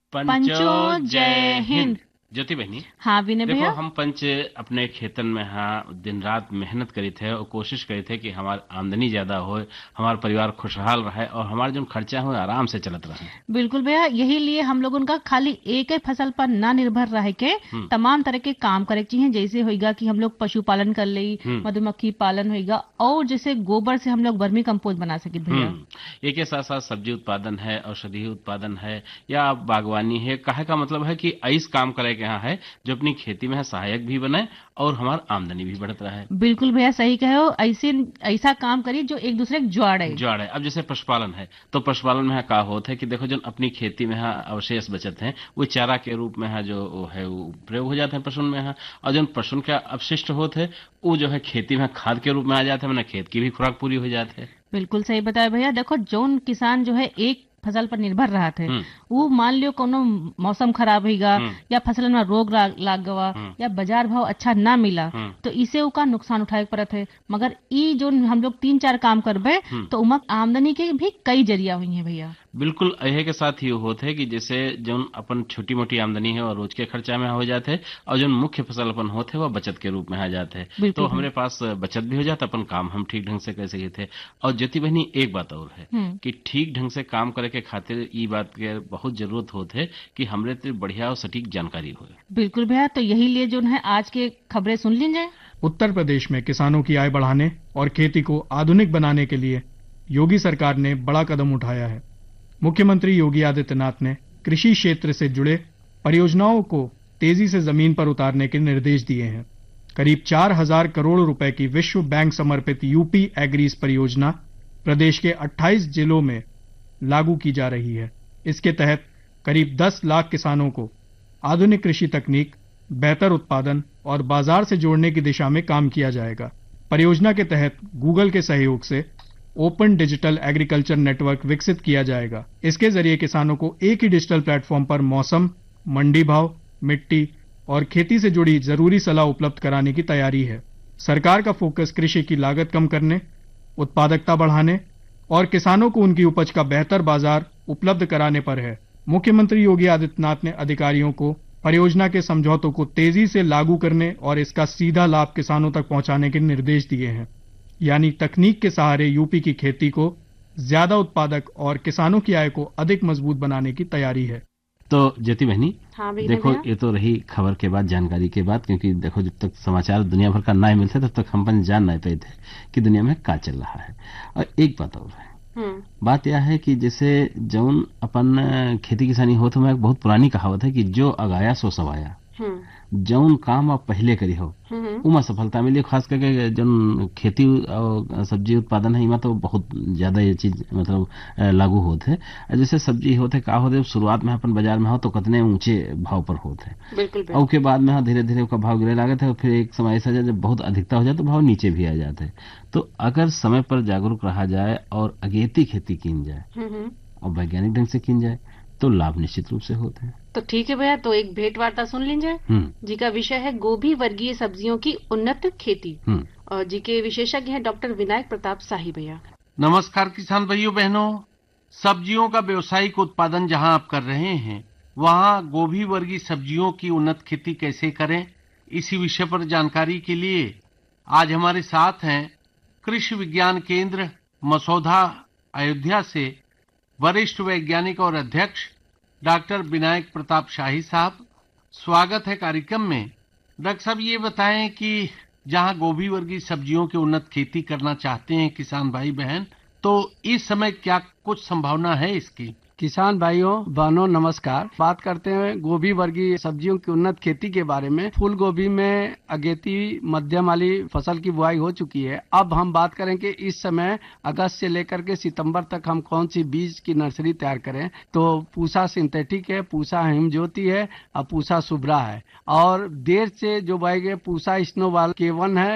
पंचो जय हिंद। ज्योति बहनी, हाँ विनय देखो भैया। हम पंच अपने खेतन में हाँ दिन रात मेहनत करी थे और कोशिश करी थे कि हमारी आमदनी ज्यादा हो, हमारा परिवार खुशहाल रहे और हमारे जो खर्चा हो आराम से चलत रहे। बिल्कुल भैया, यही लिए हम लोग उनका खाली एक ही फसल पर ना निर्भर रह के तमाम तरह के काम करे चाहिए। जैसे होइगा कि हम लोग पशुपालन कर ली, मधुमक्खी पालन होइगा, और जैसे गोबर से हम लोग वर्मी कंपोस्ट बना सके भैया। एक के साथ साथ सब्जी उत्पादन है, औषधि उत्पादन है या बागवानी है। कहे का मतलब है कि ऐसा काम करे के यहाँ है जो अपनी खेती में सहायक भी बने और हमारा आमदनी भी बढ़त रहा है। बिल्कुल भैया, सही कहे हो। ऐसे ऐसा काम करिए जो एक दूसरे के जोड़े। जोड़ है। अब जैसे पशुपालन है तो पशुपालन में का होता है कि देखो जो अपनी खेती में अवशेष बचत है वो चारा के रूप में जो है वो प्रयोग हो जाते हैं पशु में और जो पशु के अपशिष्ट होते हैं वो जो है खेती में खाद के रूप में आ जाते हैं, मैंने खेत की भी खुराक पूरी हो जाती है। बिल्कुल सही बताया भैया। देखो जौन किसान जो है एक फसल पर निर्भर रहा थे, वो मान लियो कोनो मौसम खराब होगा या फसल में रोग लाग गवा या बाजार भाव अच्छा ना मिला तो इसे उका नुकसान उठाए पड़त है। मगर ई जो हम लोग 3-4 काम करबे तो उमक आमदनी के भी कई जरिया हुई है भैया। बिल्कुल यही के साथ ही होते है कि जैसे जो अपन छोटी मोटी आमदनी है और रोज के खर्चा में हो जाते हैं और जो मुख्य फसल अपन होते हैं वह बचत के रूप में आ जाते हैं, तो हमारे पास बचत भी हो जाता, अपन काम हम ठीक ढंग से कर सके थे। और ज्योति बहनी एक बात और है कि ठीक ढंग से काम करे के खातिर ये बात के बहुत जरूरत होते है कि हमरे ते बढ़िया और सटीक जानकारी हो। बिल्कुल भैया, तो यही लिए जो है आज के खबरें सुन लीजिए। उत्तर प्रदेश में किसानों की आय बढ़ाने और खेती को आधुनिक बनाने के लिए योगी सरकार ने बड़ा कदम उठाया है। मुख्यमंत्री योगी आदित्यनाथ ने कृषि क्षेत्र से जुड़े परियोजनाओं को तेजी से जमीन पर उतारने के निर्देश दिए हैं। करीब 4,000 करोड़ रुपए की विश्व बैंक समर्पित यूपी एग्रीज परियोजना प्रदेश के 28 जिलों में लागू की जा रही है। इसके तहत करीब 10 लाख किसानों को आधुनिक कृषि तकनीक, बेहतर उत्पादन और बाजार से जोड़ने की दिशा में काम किया जाएगा। परियोजना के तहत गूगल के सहयोग से ओपन डिजिटल एग्रीकल्चर नेटवर्क विकसित किया जाएगा। इसके जरिए किसानों को एक ही डिजिटल प्लेटफॉर्म पर मौसम, मंडी भाव, मिट्टी और खेती से जुड़ी जरूरी सलाह उपलब्ध कराने की तैयारी है। सरकार का फोकस कृषि की लागत कम करने, उत्पादकता बढ़ाने और किसानों को उनकी उपज का बेहतर बाजार उपलब्ध कराने पर है। मुख्यमंत्री योगी आदित्यनाथ ने अधिकारियों को परियोजना के समझौतों को तेजी से लागू करने और इसका सीधा लाभ किसानों तक पहुंचाने के निर्देश दिए हैं। यानी तकनीक के सहारे यूपी की खेती को ज्यादा उत्पादक और किसानों की आय को अधिक मजबूत बनाने की तैयारी है। तो ज्योति बहनी, हाँ देखो ये तो रही खबर के बाद, जानकारी के बाद, क्योंकि देखो जब तक समाचार दुनिया भर का ना मिलते तब तक हम अपन जान नहीं पाए थे कि दुनिया में क्या चल रहा है। और एक बात और है, बात यह है कि जैसे जौन अपन खेती किसानी हो तो मैं बहुत पुरानी कहावत है कि जो अगाया सो सवाया। जौन काम आप पहले करी हो उमा सफलता मिली। खास करके जौन खेती और सब्जी उत्पादन है इमा तो बहुत ज्यादा ये चीज मतलब लागू होते है। जैसे सब्जी होते का होते शुरुआत में अपन बाजार में हो तो कितने ऊंचे भाव पर होते हैं और के बाद में धीरे धीरे उसका भाव गिरे लागत है। फिर एक समय ऐसा जब बहुत अधिकता हो जाए तो भाव नीचे भी आ जाते हैं। तो अगर समय पर जागरूक रहा जाए और अगेती खेती की जाए और वैज्ञानिक ढंग से की जाए तो लाभ निश्चित रूप से होते हैं। तो ठीक है भैया, तो एक भेंट वार्ता सुन लीजिए जी का विषय है गोभी वर्गीय सब्जियों की उन्नत खेती और जी के विशेषज्ञ हैं डॉक्टर विनायक प्रताप शाही भैया। नमस्कार किसान भाइयों बहनों, सब्जियों का व्यवसायिक उत्पादन जहां आप कर रहे हैं वहां गोभी वर्गीय सब्जियों की उन्नत खेती कैसे करें, इसी विषय पर जानकारी के लिए आज हमारे साथ हैं कृषि विज्ञान केंद्र मसौधा अयोध्या से वरिष्ठ वैज्ञानिक और अध्यक्ष डॉक्टर विनायक प्रताप शाही साहब। स्वागत है कार्यक्रम में। डॉक्टर साहब ये बताएं कि जहां गोभी वर्गीय सब्जियों की उन्नत खेती करना चाहते हैं किसान भाई बहन, तो इस समय क्या कुछ संभावना है इसकी? किसान भाइयों बहनों नमस्कार। बात करते हैं गोभी वर्गीय सब्जियों की उन्नत खेती के बारे में। फूल गोभी में अगेती मध्यम वाली फसल की बुआई हो चुकी है। अब हम बात करें कि इस समय अगस्त से लेकर के सितंबर तक हम कौन सी बीज की नर्सरी तैयार करें। तो पूसा सिंथेटिक है, पूसा हिमज्योति है और पूसा शुभ्रा है। और देर से जो बुआई गए पूसा स्नोबॉल K1 है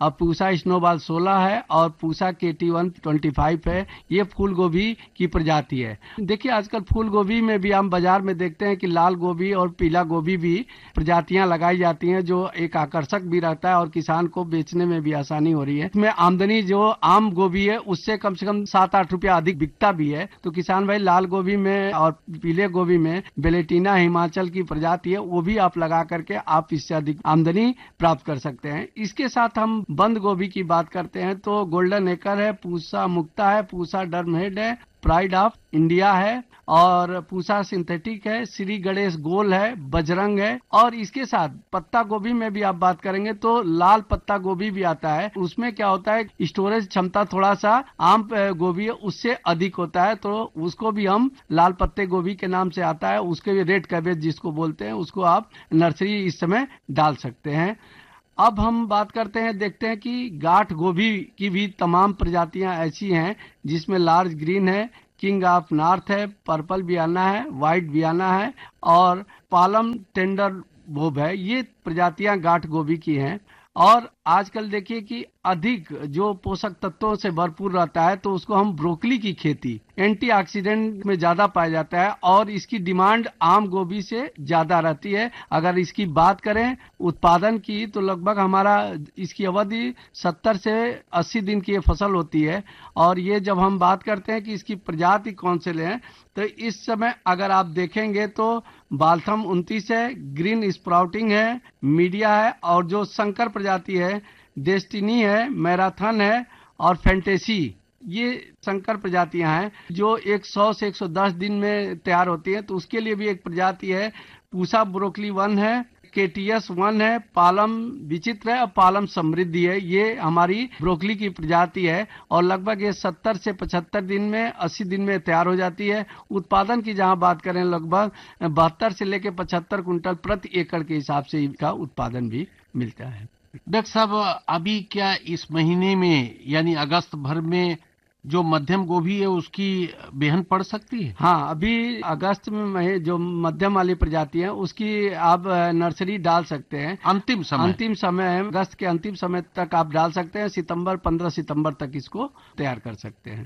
और पूसा स्नोबॉल 16 है और पूसा KT1 25 है। ये फूल गोभी की प्रजाति है। देखिए आजकल फूल गोभी में भी हम बाजार में देखते हैं कि लाल गोभी और पीला गोभी भी प्रजातियां लगाई जाती हैं, जो एक आकर्षक भी रहता है और किसान को बेचने में भी आसानी हो रही है। इसमें आमदनी जो आम गोभी है उससे कम से कम 7-8 रुपया अधिक बिकता भी है। तो किसान भाई लाल गोभी में और पीले गोभी में बेलेटिना हिमाचल की प्रजाति है, वो भी आप लगा करके आप इससे अधिक आमदनी प्राप्त कर सकते हैं। इसके साथ हम बंद गोभी की बात करते हैं तो गोल्डन एकर है, पूसा मुक्ता है, पूसा डर्महेड है, प्राइड ऑफ इंडिया है और पूसा सिंथेटिक है, श्री गणेश गोल है, बजरंग है। और इसके साथ पत्ता गोभी में भी आप बात करेंगे तो लाल पत्ता गोभी भी आता है। उसमें क्या होता है, स्टोरेज क्षमता थोड़ा सा आम गोभी है उससे अधिक होता है, तो उसको भी हम लाल पत्ते गोभी के नाम से आता है। उसके भी रेड कैबेज जिसको बोलते हैं, उसको आप नर्सरी इस समय डाल सकते हैं। अब हम बात करते हैं, देखते हैं कि गांठ गोभी की भी तमाम प्रजातियां ऐसी हैं जिसमें लार्ज ग्रीन है, किंग ऑफ नॉर्थ है, पर्पल बियाना है, व्हाइट बियाना है और पालम टेंडर बोब है। ये प्रजातियां गांठ गोभी की हैं। और आजकल देखिए कि अधिक जो पोषक तत्वों से भरपूर रहता है तो उसको हम ब्रोकली की खेती एंटीऑक्सीडेंट में ज्यादा पाया जाता है और इसकी डिमांड आम गोभी से ज्यादा रहती है। अगर इसकी बात करें उत्पादन की तो लगभग हमारा इसकी अवधि 70 से 80 दिन की ये फसल होती है। और ये जब हम बात करते हैं कि इसकी प्रजाति कौन से लें तो इस समय अगर आप देखेंगे तो बाल्थम 29 है, ग्रीन स्प्राउटिंग है, मीडिया है और जो संकर प्रजाति है डेस्टिनी है, मैराथन है और फैंटेसी, ये संकर प्रजातियां हैं जो 100 से 110 दिन में तैयार होती हैं। तो उसके लिए भी एक प्रजाति है, पूसा ब्रोकली 1 है, KTS 1 है, पालम विचित्र है और पालम समृद्धि है। ये हमारी ब्रोकली की प्रजाति है और लगभग ये 70 से 75 दिन में 80 दिन में तैयार हो जाती है। उत्पादन की जहां बात करें लगभग 72 से लेकर 75 कुंटल प्रति एकड़ के हिसाब से इसका उत्पादन भी मिलता है। डॉक्टर साहब, अभी क्या इस महीने में यानी अगस्त भर में जो मध्यम गोभी है उसकी बेहन पड़ सकती है? हाँ, अभी अगस्त में जो मध्यम वाली प्रजाति है उसकी आप नर्सरी डाल सकते हैं। अंतिम समय है, अगस्त के अंतिम समय तक आप डाल सकते हैं। 15 सितंबर तक इसको तैयार कर सकते हैं।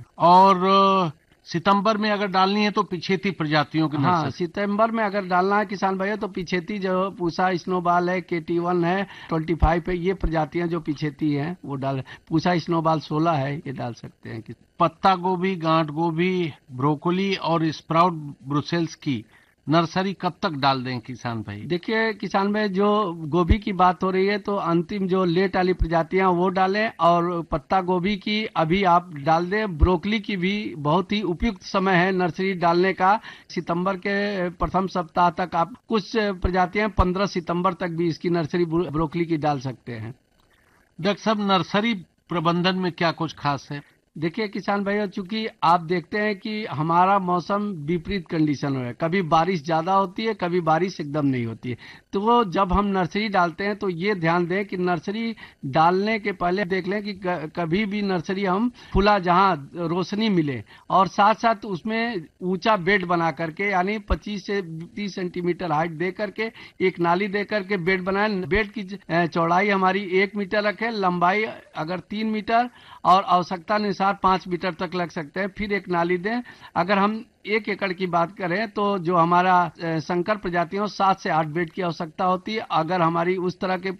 और सितंबर में अगर डालनी है तो पिछेती प्रजातियों की? हाँ, सितंबर में अगर डालना है किसान भाइयों तो पिछेती जो पूसा स्नोबॉल है, KT1 है, 25 है, ये प्रजातियां जो पिछेती हैं वो डाल। पूसा स्नोबॉल 16 है, ये डाल सकते हैं। पत्ता गोभी, गांठ गोभी, ब्रोकोली और स्प्राउट ब्रुसेल्स की नर्सरी कब तक डाल दें किसान भाई? देखिए किसान भाई, जो गोभी की बात हो रही है तो अंतिम जो लेट वाली प्रजातियां वो डालें और पत्ता गोभी की अभी आप डाल दें। ब्रोकली की भी बहुत ही उपयुक्त समय है नर्सरी डालने का। सितंबर के प्रथम सप्ताह तक आप कुछ प्रजातियां 15 सितंबर तक भी इसकी नर्सरी ब्रोकली की डाल सकते हैं। डॉक्टर साहब, नर्सरी प्रबंधन में क्या कुछ खास है? देखिए किसान भाइयों, चूंकि आप देखते हैं कि हमारा मौसम विपरीत कंडीशन में है, कभी बारिश ज्यादा होती है, कभी बारिश एकदम नहीं होती है। तो वो जब हम नर्सरी डालते हैं तो ये ध्यान दें कि नर्सरी डालने के पहले देख लें कि कभी भी नर्सरी हम खुला जहां रोशनी मिले और साथ साथ उसमें ऊंचा बेड बना करके यानी 25 से 30 सेंटीमीटर हाइट दे करके एक नाली दे करके बेड बनाए। बेड की चौड़ाई हमारी 1 मीटर रखें, लंबाई अगर 3 मीटर और आवश्यकता अनुसार 5 मीटर तक लग सकते हैं। फिर एक नाली दें। अगर हम 1 एकड़ की बात करें तो जो हमारा संकर प्रजातियों 7 से 8 बेड की आवश्यकता होती है। अगर हमारी उस तरह के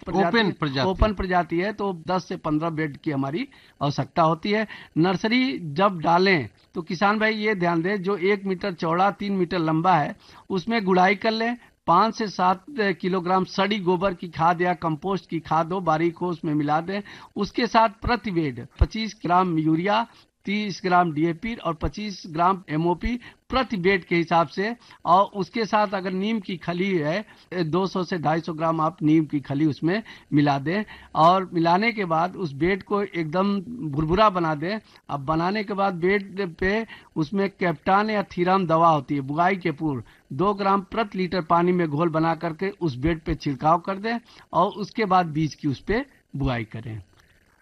ओपन प्रजाति है तो 10 से 15 बेड की हमारी आवश्यकता होती है। नर्सरी जब डालें तो किसान भाई ये ध्यान दें, जो 1 मीटर चौड़ा 3 मीटर लंबा है उसमें गुड़ाई कर लें। 5 से 7 किलोग्राम सड़ी गोबर की खाद या कंपोस्ट की खाद हो, बारीक हो, उसमें मिला दें। उसके साथ प्रति बेड 25 ग्राम यूरिया, 30 ग्राम DAP और 25 ग्राम MOP प्रति बेड के हिसाब से। और उसके साथ अगर नीम की खली है 200 से 250 ग्राम आप नीम की खली उसमें मिला दें और मिलाने के बाद उस बेड को एकदम भुरभुरा बना दें। अब बनाने के बाद बेड पे उसमें कैप्टान या थीराम दवा होती है, बुआई के पूर्व 2 ग्राम प्रति लीटर पानी में घोल बना करके उस बेड पे छिड़काव कर दें और उसके बाद बीज की उस पे बुआई करें।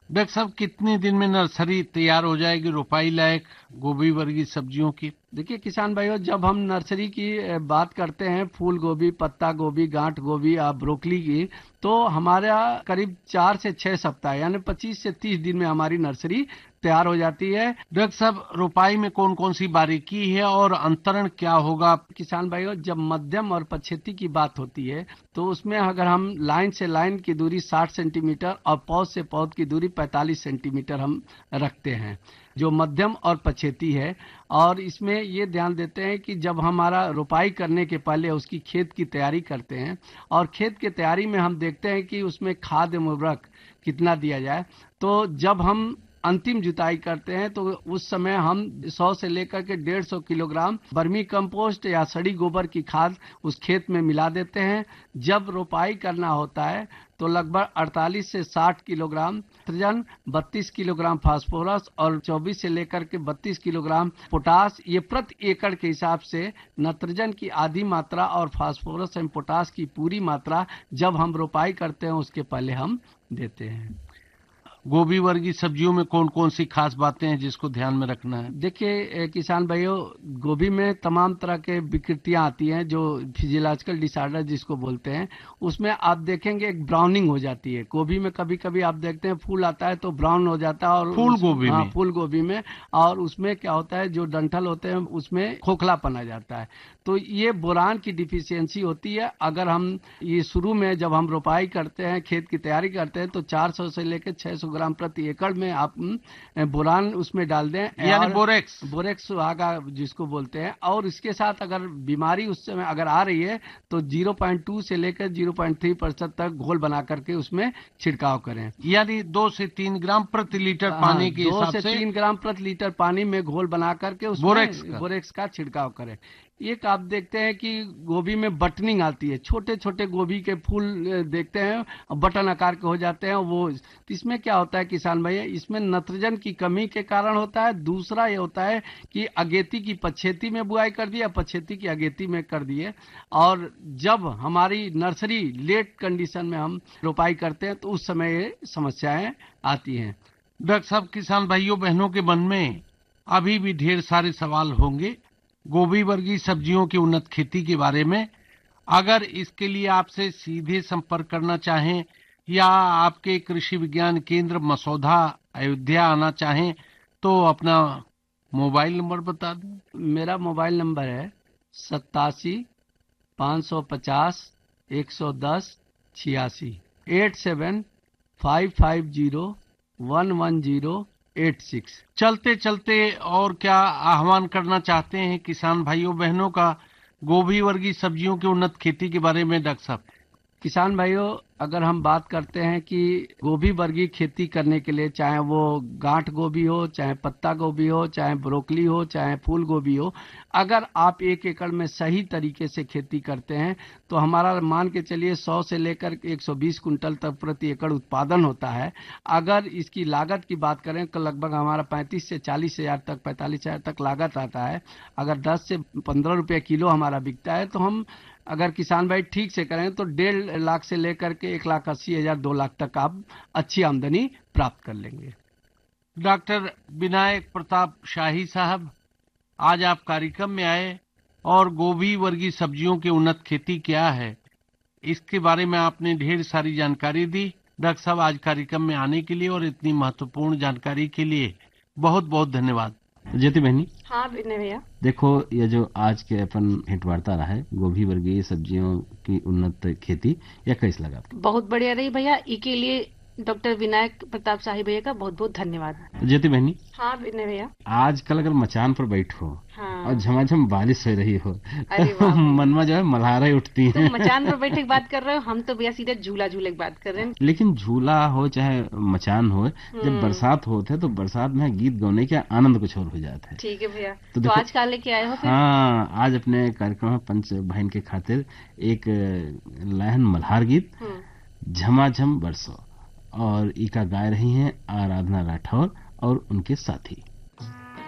डॉक्टर साहब, कितने दिन में नर्सरी तैयार हो जाएगी रोपाई लायक गोभी वर्गीय सब्जियों की? देखिए किसान भाइयों, जब हम नर्सरी की बात करते हैं फूल गोभी, पत्ता गोभी, गांठ गोभी या ब्रोकली की, तो हमारा करीब 4 से 6 सप्ताह यानी 25 से 30 दिन में हमारी नर्सरी तैयार हो जाती है। डॉक्टर साहब, रोपाई में कौन कौन सी बारीकी है और अंतरण क्या होगा? किसान भाइयों, जब मध्यम और पछेती की बात होती है तो उसमें अगर हम लाइन से लाइन की दूरी 60 सेंटीमीटर और पौध से पौध की दूरी 45 सेंटीमीटर हम रखते हैं, जो मध्यम और पछेती है। और इसमें ये ध्यान देते हैं कि जब हमारा रोपाई करने के पहले उसकी खेत की तैयारी करते हैं और खेत की तैयारी में हम देखते हैं कि उसमें खाद एवं उर्वरक कितना दिया जाए। तो जब हम अंतिम जुताई करते हैं तो उस समय हम 100 से लेकर के 150 किलोग्राम वर्मी कंपोस्ट या सड़ी गोबर की खाद उस खेत में मिला देते हैं। जब रोपाई करना होता है तो लगभग 48 से 60 किलोग्राम नाइट्रोजन, 32 किलोग्राम फास्फोरस और 24 से लेकर के 32 किलोग्राम पोटास, ये प्रति एकड़ के हिसाब से नाइट्रोजन की आधी मात्रा और फास्फोरस एवं पोटास की पूरी मात्रा जब हम रोपाई करते हैं उसके पहले हम देते हैं। गोभी वर्गीय सब्जियों में कौन कौन सी खास बातें हैं जिसको ध्यान में रखना है? देखिए किसान भाइयों, गोभी में तमाम तरह के विकृतियां आती हैं जो फिजियोलॉजिकल डिसऑर्डर जिसको बोलते हैं। उसमें आप देखेंगे एक ब्राउनिंग हो जाती है गोभी में। कभी कभी आप देखते हैं फूल आता है तो ब्राउन हो जाता है, और फूल गोभी में, फूल गोभी में, और उसमें क्या होता है जो डंठल होते हैं उसमें खोखलापन आ जाता है। तो ये बोरान की डिफिशियंसी होती है। अगर हम ये शुरू में जब हम रोपाई करते हैं, खेत की तैयारी करते हैं, तो 400 से लेकर 600 ग्राम प्रति एकड़ में आप बोरान उसमें डाल दें, यानी बोरेक्स सुहागा जिसको बोलते हैं। और इसके साथ अगर बीमारी उस समय अगर आ रही है तो 0.2 से लेकर 0.3% तक घोल बना करके उसमें छिड़काव करें। यानी 2 से 3 ग्राम प्रति लीटर पानी के हिसाब से 2 से 3 ग्राम प्रति लीटर पानी में घोल बना करके उसमें बोरेक्स का छिड़काव करें। एक आप देखते हैं कि गोभी में बटनिंग आती है, छोटे छोटे गोभी के फूल देखते हैं बटन आकार के हो जाते हैं। वो इसमें क्या होता है किसान भाई, इसमें नाइट्रोजन की कमी के कारण होता है। दूसरा ये होता है कि अगेती की पछेती में बुआई कर दिया, पछेती की अगेती में कर दिए, और जब हमारी नर्सरी लेट कंडीशन में हम रोपाई करते हैं तो उस समय ये समस्याएं आती हैं। डॉक्टर साहब, किसान भाइयों बहनों के मन में अभी भी ढेर सारे सवाल होंगे गोभी वर्गीय सब्जियों की उन्नत खेती के बारे में। अगर इसके लिए आपसे सीधे संपर्क करना चाहें या आपके कृषि विज्ञान केंद्र मसौधा अयोध्या आना चाहें तो अपना मोबाइल नंबर बता दें। मेरा मोबाइल नंबर है 87 550 110 86 87 550 11086। चलते चलते और क्या आह्वान करना चाहते हैं किसान भाइयों बहनों का गोभी वर्गीय सब्जियों की उन्नत खेती के बारे में? डॉक्टर साहब, किसान भाइयों, अगर हम बात करते हैं कि गोभी वर्गीय खेती करने के लिए, चाहे वो गांठ गोभी हो, चाहे पत्ता गोभी हो, चाहे ब्रोकली हो, चाहे फूल गोभी हो, अगर आप 1 एकड़ में सही तरीके से खेती करते हैं तो हमारा मान के चलिए 100 से लेकर 120 कुंटल तक प्रति एकड़ उत्पादन होता है। अगर इसकी लागत की बात करें तो लगभग हमारा 35 से 40 हजार तक, 45 हजार तक लागत आता है। अगर 10 से 15 रुपये किलो हमारा बिकता है तो हम अगर किसान भाई ठीक से करें तो 1.5 लाख से लेकर के 1,80,000 2 लाख तक आप अच्छी आमदनी प्राप्त कर लेंगे। डॉक्टर विनायक प्रताप शाही साहब, आज आप कार्यक्रम में आए और गोभी वर्गीय सब्जियों की उन्नत खेती क्या है इसके बारे में आपने ढेर सारी जानकारी दी। डॉक्टर साहब, आज कार्यक्रम में आने के लिए और इतनी महत्वपूर्ण जानकारी के लिए बहुत बहुत धन्यवाद। ज्योति बहनी। हाँ भैया, देखो ये जो आज के अपन भेंटवार्ता रहा है गोभी वर्गीय सब्जियों की उन्नत खेती, यह कैसे लगा? बहुत बढ़िया रही भैया। इसके लिए डॉक्टर विनायक प्रताप शाही भैया का बहुत बहुत धन्यवाद। ज्योति बहनी। हाँ भैया, आजकल अगर मचान पर बैठो हाँ, और झमाझम बारिश हो रही हो तो मन में जो है मल्हारें उठती हैं। तो मचान पर बैठे की बात कर रहे हो, हम तो भैया सीधे झूला झूले की बात कर रहे हैं। लेकिन झूला हो चाहे मचान हो, जब बरसात होते है तो बरसात में गीत गाने का आनंद कुछ और हो जाता है। ठीक है भैया, तो आज क्या लेके आए हो फिर? हाँ, आज अपने कार्यक्रम में पंच बहन के खातिर एक लहन मल्हार गीत झमाझम बरसो, और इका गाय रही हैं आराधना राठौर और उनके साथी।